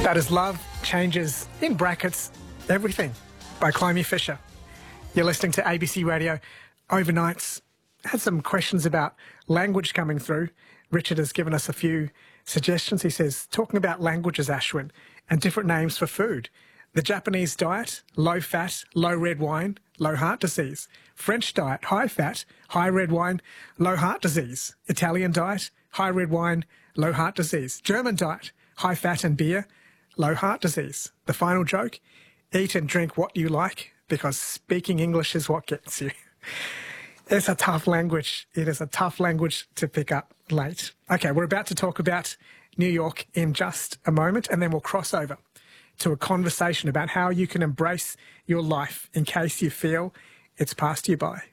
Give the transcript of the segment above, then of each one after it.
That is Love Changes, in brackets, Everything, by Clomie Fisher. You're listening to ABC Radio Overnights. Had some questions about language coming through. Richard has given us a few suggestions. He says, talking about languages, Ashwin, and different names for food. The Japanese diet, low fat, low red wine, low heart disease. French diet, high fat, high red wine, low heart disease. Italian diet, high red wine, low heart disease. German diet, high fat and beer, low heart disease. The final joke, eat and drink what you like, because speaking English is what gets you. It's a tough language. It is a tough language to pick up late. Okay, we're about to talk about New York in just a moment, and then we'll cross over to a conversation about how you can embrace your life in case you feel it's passed you by.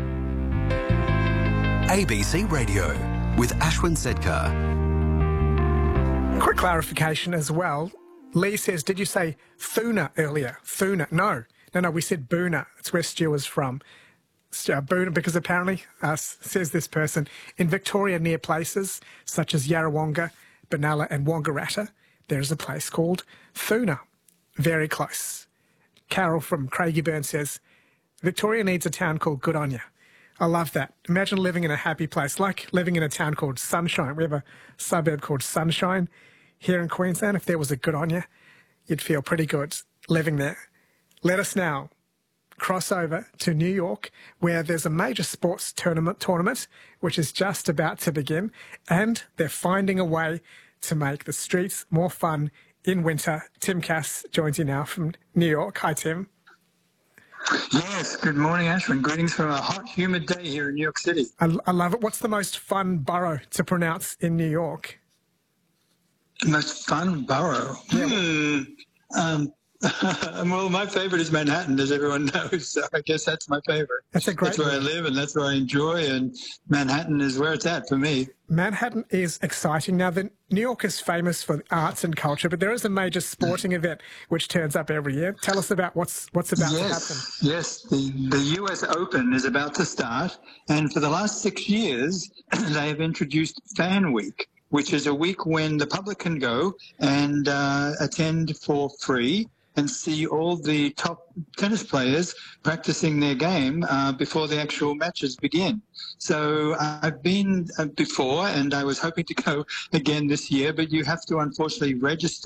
ABC Radio with Ashwin Sedkar. Quick clarification as well. Lee says, did you say Thuna earlier? Thuna. No, we said Boona. It's where Stu is from. Boona, because apparently, says this person, in Victoria near places such as Yarrawonga, Benalla and Wangaratta, there is a place called Thuna. Very close. Carol from Craigieburn says, Victoria needs a town called Good On Ya. I love that. Imagine living in a happy place, like living in a town called Sunshine. We have a suburb called Sunshine here in Queensland. If there was a Good On Ya, you'd feel pretty good living there. Let us now cross over to New York, where there's a major sports tournament, which is just about to begin, and they're finding a way to make the streets more fun in winter. Tim Cass joins you now from New York. Hi, Tim. Yes, good morning, Ashwin. Greetings from a hot, humid day here in New York City. I love it. What's the most fun borough to pronounce in New York? The most fun borough? Yeah. Well, my favorite is Manhattan, as everyone knows, so I guess that's my favorite. That's a great That's where I live and that's where I enjoy, and Manhattan is where it's at for me. Manhattan is exciting. Now, New York is famous for arts and culture, but there is a major sporting event which turns up every year. Tell us about what's about to happen. Yes, the US Open is about to start, and for the last 6 years, they have introduced Fan Week, which is a week when the public can go and attend for free and see all the top tennis players practicing their game before the actual matches begin. So I've been before, and I was hoping to go again this year, but you have to unfortunately register